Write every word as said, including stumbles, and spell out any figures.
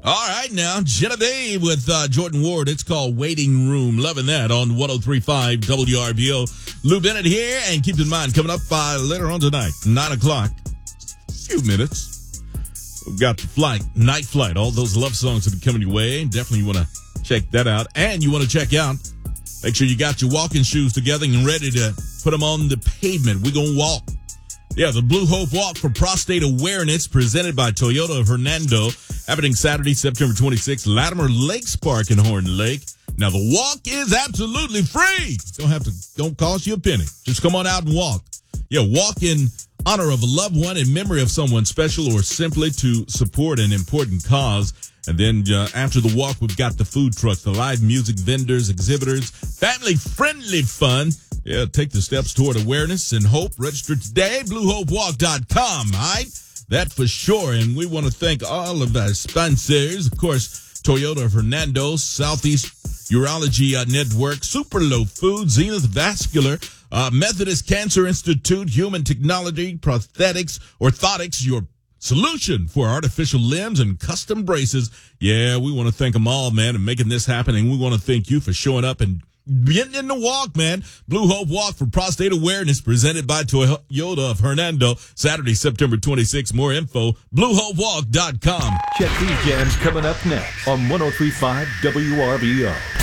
All right, now, Genevieve with uh, Jordan Ward. It's called Waiting Room. Loving that on one oh three point five W R B O. Lou Bennett here, and keep in mind, coming up uh, later on tonight, nine o'clock, a few minutes, we've got the flight, night flight, all those love songs that are coming your way. Definitely you want to check that out. And you want to check out, make sure you got your walking shoes together and ready to put them on the pavement. We're going to walk. Yeah, the Blue Hope Walk for Prostate Awareness, presented by Toyota of Hernando, happening Saturday, September twenty-sixth, Latimer Lakes Park in Horn Lake. Now, the walk is absolutely free. Don't have to, don't cost you a penny. Just come on out and walk. Yeah, walk in honor of a loved one, in memory of someone special, or simply to support an important cause. And then uh, after the walk, we've got the food trucks, the live music vendors, exhibitors, family-friendly fun. Yeah, take the steps toward awareness and hope. Register today, blue hope walk dot com. All right? That for sure. And we want to thank all of our sponsors. Of course, Toyota of Hernando, Southeast Urology uh, Network, Superlow Food, Zenith Vascular, uh, Methodist Cancer Institute, Human Technology, Prosthetics, Orthotics, your solution for artificial limbs and custom braces. Yeah, we want to thank them all, man, and making this happen. And we want to thank you for showing up and getting in the walk, man. Blue Hope Walk for Prostate Awareness, presented by Toyota of Hernando, Saturday, September twenty-sixth. More info, blue hope walk dot com. Check these jams coming up next on one oh three point five W R B O.